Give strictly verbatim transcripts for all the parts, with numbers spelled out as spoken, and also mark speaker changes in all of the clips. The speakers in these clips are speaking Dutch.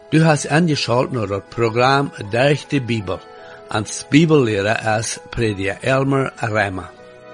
Speaker 1: Du hast angeschaltet naar het programma Durch de Bibel. Als Bibellehrer als prediker Elmer Rema.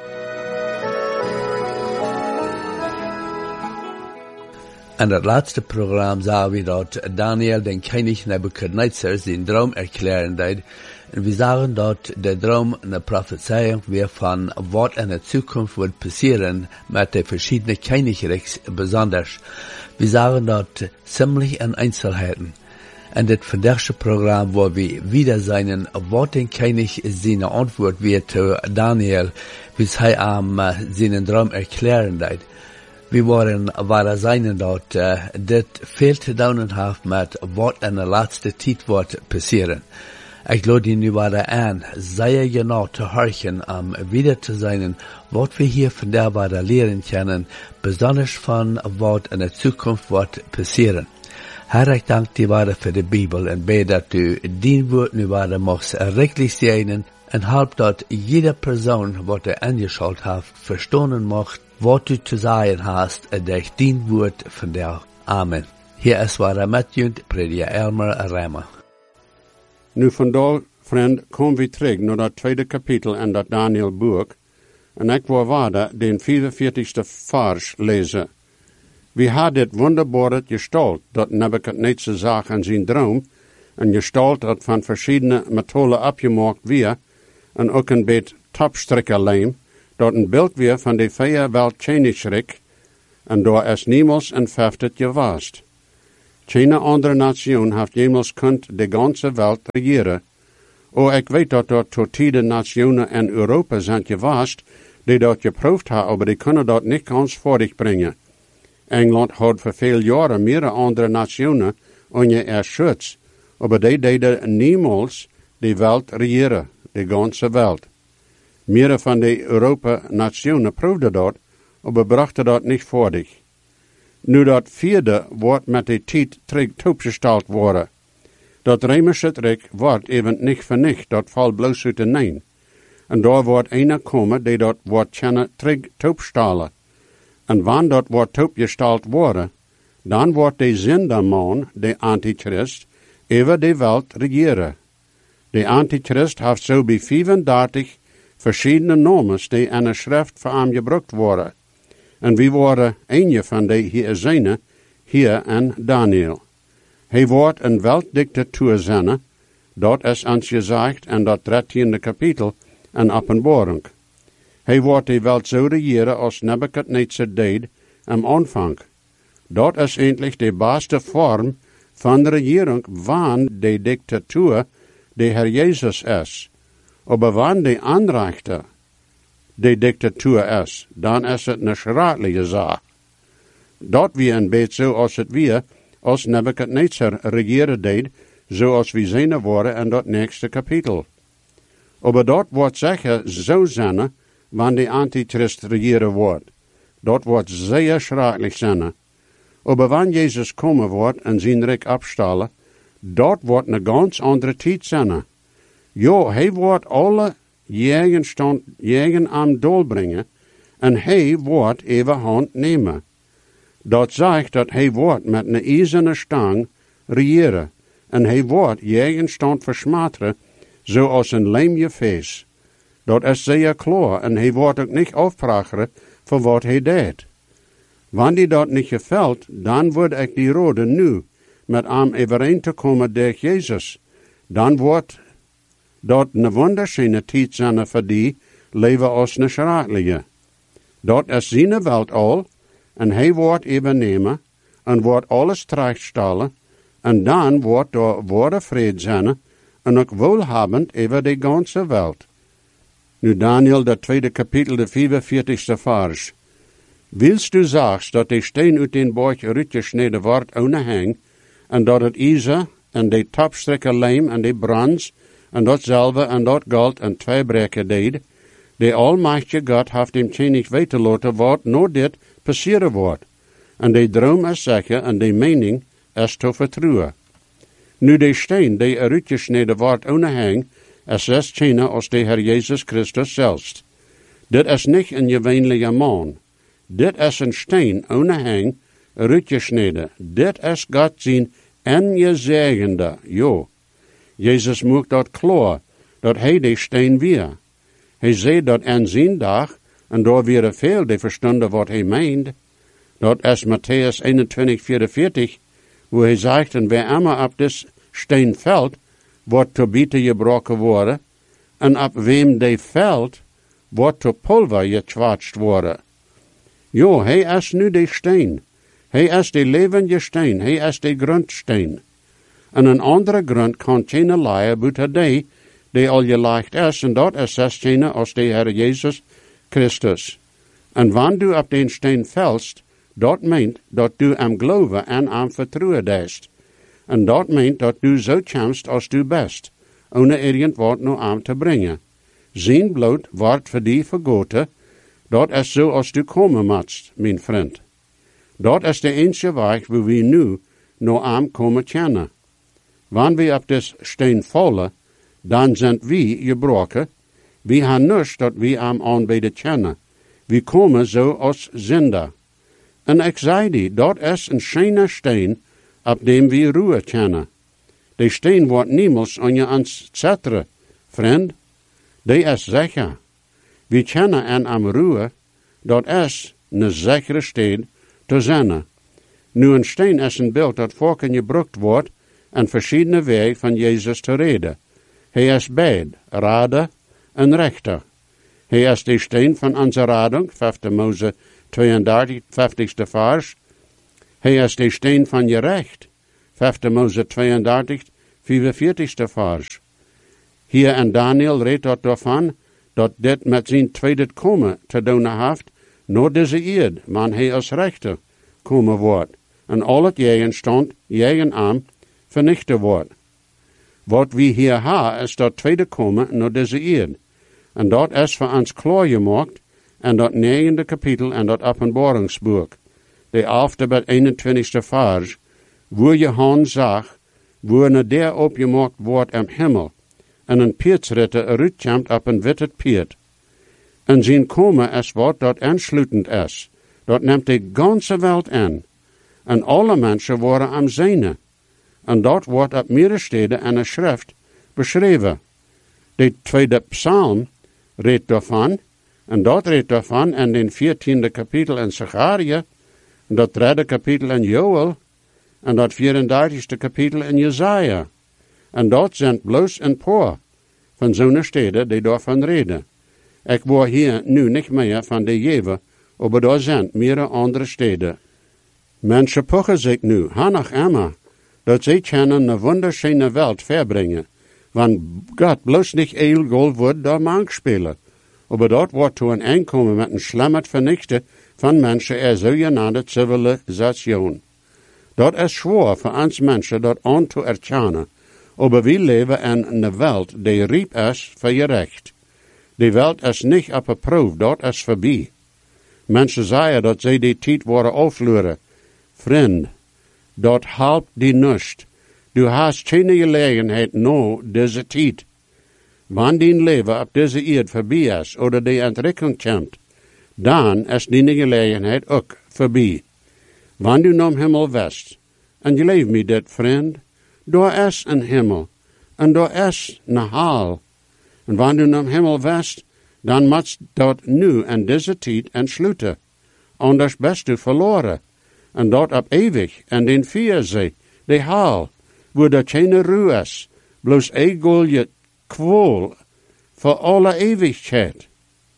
Speaker 1: In het laatste programma zagen we dat Daniel den König Nebuchadnezzar zijn droom erklären deed. En we zagen dat de droom een prophezeiung weer van wat in de toekomst wordt passeren met de verschiedene königreiks besonders. We zagen dat ziemlich in Einzelheiten. In dit vandaagse programma waar we wieder zijn wat den König zijn antwoord weer te Daniel, wie hij am uh, zijn droom erklären deed. We waren waar zijn dat uh, dit veel te doen heeft met wat in de laatste tijd wordt passeren. Ik laat je nu weer aan, zeer genau te horchen om wieder te zijn wat we hier vandaag weer leren kunnen, besonders van wat in de toekomst wordt passeren. Herr, ik dank die waarde voor de Bibel en bid dat u die woord nu waarde mocht rechtlich zijn en help dat jede persoon wat er angeschaut heeft verstonden mocht wat u te zeggen hast durch die woord vandaag. Amen. Hier is waar met u, prediker Elmer Rema.
Speaker 2: Nu vandaag, vriend, komen we terug naar dat tweede kapitel in dat Daniel boek en ik wil waarde den vierenveertigste vers lezen. Wie had dit wonderbare gestalt dat Nebuchadnezzar zag in zijn droom, een gestalt dat van verschillende metalen afgemaakt weer, en ook een beetje topstrikkerlijm, dat een beeld weer van de vrije welt Chinese en door es niemals en vijftig gewaast. Geen andere nation heeft jemals kunt de ganze welt regeren. O, ik weet dat er tot tijden nationen in Europa zijn gewaast, die dat geproefd hebben, maar die kunnen dat niet ganz vorig brengen. Engeland had voor veel jaren meerdere andere nationen onder er schutz, maar die deden niemals de welt regeren, de ganze welt. Meerdere van de Europa-nationen proefden dat, maar brachten dat niet vorig. Nu dat vierde wordt met de tijd terug toegesteld worden. Dat Römische Rijk wordt even niet vernicht, dat valt bloos uit de nein. En daar wordt een komen die dat wordt kunnen terug toegestellen. En wanneer dat wordt toegesteld worden, dan wordt de zenderman, de antichrist, over de welt regeren. De antichrist heeft zo bij vierendertig verschillende namen die in de schrift voor hem gebruikt worden. En wie worden een van die hier zijn, hier in Daniel. Hij wordt een weltdictatuur zijn, dat is ons gezegd in dat dertiende kapitel in Openbaring. Hij wordt de welt zo regeren als Nebuchadnezzar deed am aanvang. Dat is eindelijk de beste vorm van de regering van de dictatuur de Heer Jezus is. Maar wanneer de aanrechter de dictatuur is, dan is het een schrikkelijke zaak. Dat wie een beetje zoals het weer, als Nebuchadnezzar regeren deed, zoals we zien worden in dat nächste kapitel. Maar dat wordt zeker zo zijn, wanneer de antichrist regeren wordt. Dat wordt zeer schrikkelijk zijn. Maar wanneer Jezus komen wordt en zijn rijk afstellen, dat wordt een ganz andere tijd zijn. Jo, hij wordt alle jegen stand, jegen aan doel brengen, en hij wordt even hand nemen. Dat zegt dat hij wordt met een ijzerne stang regeren, en hij wordt jegen stand versmateren, zoals een lijmgefeest. Dat is zeer klaar, en hij wordt ook niet afvragen voor wat hij deed. Wanneer die dat niet gevalt, dan word ik die rode nu, met hem overeen te komen door Jezus. Dan wordt dat een wonderschöne tijd zijn voor die, leven als een schrikkelijke. Dat is zijn welt al, en hij wordt overnemen, en wordt alles terechtstellen, en dan wordt er ware vrede zijn, en ook welhabend over de ganze welt. Nu Daniel, dat tweede kapitel, de vierenveertigste vers. Wilst du sagst dat de steen uit den borg uitgesneden wordt ohne hang, en dat het ijzer, en de topstrikker lijm, en de brons, en dat zilver, en dat goud, en twee breken deed, de almachtige God heeft hem niet weten laten wat no dit passeren wordt. En de droom is zeker, en de mening is te vertrouwen. Nu de steen, die er uitgesneden wordt ohne hang, is zes tjener als de Heer Jezus Christus zelfs. Dit is niet een gewöhnliche man. Dit is een steen ohne hang, uitgesneden. Dit is God zijn en je zegende, jo. Jezus maakt dat klaar, dat hij de steen weer. Hij zei dat en zijn dag, en door weer veel die verstonden wat hij meent. Dat is Matthäus eenentwintig, vierenveertig, wo hij zegt, en wer immer op dis steen valt, wordt te bieten gebroken worden, en op wem die valt, wordt te pulver getwatscht worden. Jo, hij is nu de steen. Hij is de levende steen, hij is de grundsteen. En een andere grond kan geen leien buiten die, die al gelegd is, en dat is es geen als de Heer Jezus Christus. En wanneer du op den steen velst, dat meent dat du am geloven en am vertrouwen dest. En dat meent dat du zo chamst als du best, ohne irgend wat nu aan te brengen. Zijn bloed wordt voor die vergoten, dat is zo als du komen matst, mijn vriend. Dat is de enige weg waar we nu nog aan komen kennen. Wanneer we op des steen vallen, dan zijn we gebroken. We hebben niets dat we am aanbeden kennen. We komen zo als zinder. En ik zei die, dat is een schijne steen, op dem we ruhe kennen. De steen wordt niemals aan je ontzetteren, vriend. Die is zeker. We kennen en am ruhe, dat is een zekere steen te zijn. Nu een steen is een beeld dat vaak gebruikt wordt en verschillende wegen van Jezus te reden. Hij is beid, rader en rechter. Hij is de steen van onze rading, vijfde Mose tweeëndertig, vijftigste vers. Hij is de steen van je recht, vijfde Mose tweeëndertig, vierenveertigste vers. Hier in Daniel redt dat daarvan, dat dit met zijn tweede komen te doen heeft, naar deze eerd, man hij als rechter komen wordt, en al het tegenstand, tegen aan, vernichten wordt. Wat we hier hebben, is dat tweede komen naar deze eerd. En dat is voor ons klaar gemaakt, en dat negende kapitel en dat openbaringsboek. De elfde bij eenentwintigste vers, wo je hand zag, wo een der opgemaakt wordt im hemel, en een pietsritter eruitkomt op een witte piet. En zijn komen is wat dat aansluitend is. Dat neemt de ganze wereld aan. En alle mensen worden am zijne. En dat wordt op meerdere steden in de schrift beschreven. De tweede psalm redt daarvan, en dat redt daarvan in den veertiende kapitel in Zacharia, en dat derde kapitel in Joel, en dat vierendertigste kapitel in Jesaja. En dat zijn bloos een paar van zo'n steden die daarvan reden. Ik word hier nu niet meer van de jeven, maar daar zijn meerdere andere steden. Mensen pochen zich nu, hanach immer, dat zij kunnen een wunderschöne Welt verbringen, want God bloos niet heel gold wordt door mank spelen. Maar dat wordt toe een einkomen met een slammerd vernichten van mensen er zogenaamde civilisation. Dat is zwaar voor ons mensen dat aan te erkennen, maar we leven in een wereld die riep is voor je recht. Die wereld is niet op een proef, dat is voorbij. Mensen zeggen dat zij die tijd worden afleuren. Vriend, dat helpt die niet. Du hast geen gelegenheid nou deze tijd. Wanneer die leven op deze eerd voorbij is, of die ontwikkeling komt, dan is die gelegenheid ook voorbij. Wanneer du naar hemel west, en geloof me dit, vriend, daar is een hemel, en daar is een hel. En wanneer du naar hemel west, dan moet dat nu in deze tijd entsluiten. Anders best du verloren. En dat op eeuwig, en den vierzee, de hel, waar dat geen ruhe is, bloos egoelje kwol, voor alle eeuwigheid.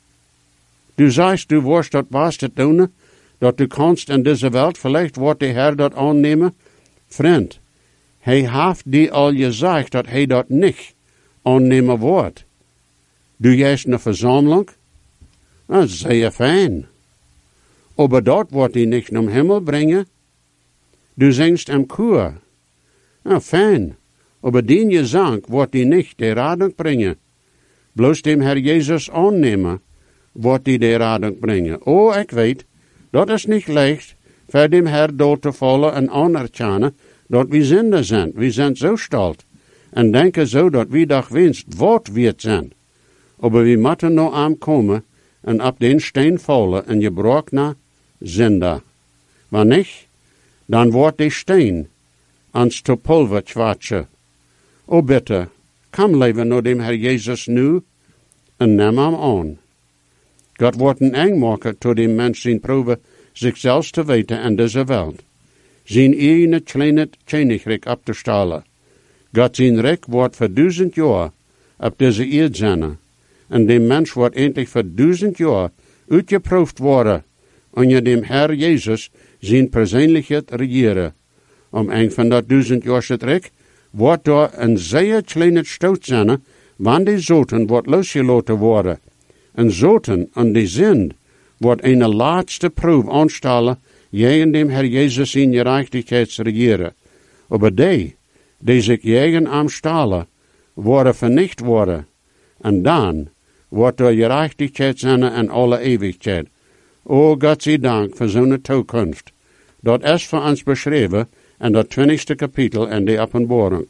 Speaker 2: Du zegt, du worst dat was te doen, dat du kannst in deze wereld, vielleicht wordt de Heer dat aannemen. Vriend, hij heeft die al gezegd dat hij dat niet aannemen wordt. Du juist een verzameling? Dat is zeer fijn. Maar dat wordt hij niet naar hemel brengen. Du zingst am koor. Nou, fijn. Maar die je zang wordt hij niet de rading brengen. Bloos dem Herr Jezus aannemen, wordt hij de rading brengen. Oh, ik weet, dat is niet leicht, voor dem Herr door te vallen en anerkennen, dat we zinder zijn. We zijn zo stolz. En denken zo dat we dag winst wat wird zijn. Maar we moeten nou aankomen en op den steen vallen en je broek naar zinder. Wanneer niet, dan wordt de steen ans to pulver twatsje. O bitte, kom leven naar dem Herr Jezus nu, en neem hem aan. God wordt een eng maken tot dem mens zijn proeven zichzelf te weten en deze wereld. Zijn ene kleine tjenigrik op te stalen. God zijn rek wordt voor duizend jaar op deze eerd zijn. En dem mens wordt eindelijk voor duizend jaar uitgeproefd worden, onder dem Herr Jezus zijn persoonlijkheid regeren. Om een van dat duizend jaar rek wordt door een zeer kleine stoot zijn, wanneer die zoten wordt losgelaten worden. En zoten aan die zin wordt een laatste proef aanstellen, jij en dem Herr Jezus in gerechtigheid regeren. Aber die, die zich jegen am stalen, worden vernicht worden. En dan wordt door gerechtigheid zijn en alle eeuwigheid. O God zij dank voor zo'n toekomst. Dat is voor ons beschreven in dat twintigste kapitel in de openbaring.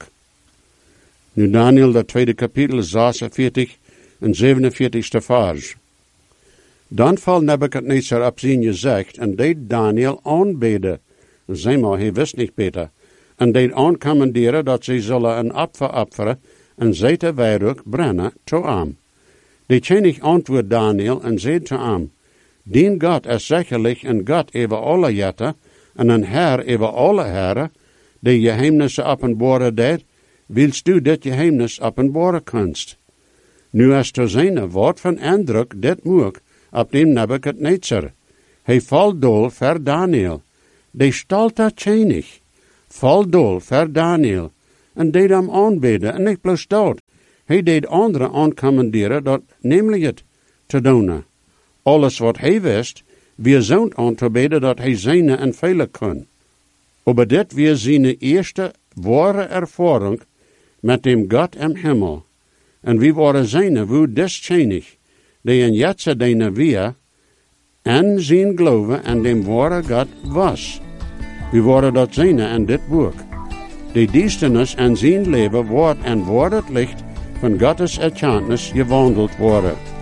Speaker 2: Nu Daniel, dat tweede kapitel, zesenveertig en zevenenveertigste vers. Dan valt Nebuchadnezzar op zijn gezicht en deed Daniel aanbeden. Zeg maar, hij wist niet beter. En deed aancommanderen dat zij zullen een opfer offeren en zete wierook brennen toe hem. Die tjenig antwoord Daniel en zei te hem, dien God is zekerlijk een God over alle jetten en een Herr over alle heren, die geheimnissen openbaren deed, wilst du dit geheimnis openbaren kunst. Nu is te zijn wat van indruk dit moek op dem Nebuchadnezzar. Hij valt dol voor Daniel. Die stalt dat tjenig. Valt dol voor Daniel. En deed hem aanbeden. En niet plus dat. Hij deed anderen aancommanderen dat namelijk het te doen. Alles wat hij wist, weer zo'n aan te beden dat hij zijne en velen kon. Aber dit weer zijn eerste ware ervaring met dem God im Himmel. En wie waren zijne woe deszenig, die in jetze deine weer, en zijn geloven en dem ware God was. Wie waren dat zijne in dit boek. Die duisternis en zijn leven wordt en wordt het licht van Gottes erkenntnis gewandeld worden.